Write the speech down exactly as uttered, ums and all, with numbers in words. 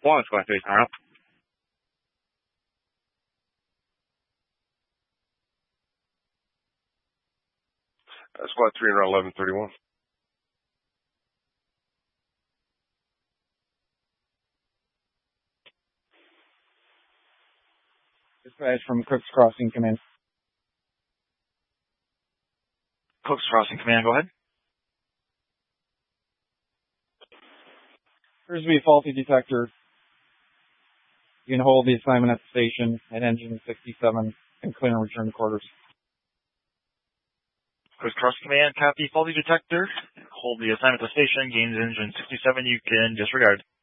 One, Squad three, turn up. Uh, Squad three, around eleven thirty-one. Dispatch from Cook's Crossing, command. Cook's Crossing, command, go ahead. Appears to be a faulty detector. You can hold the assignment at the station at engine sixty-seven and clear and return to quarters. Cook's Crossing, command, copy faulty detector. Hold the assignment at the station, gains engine sixty-seven, you can disregard.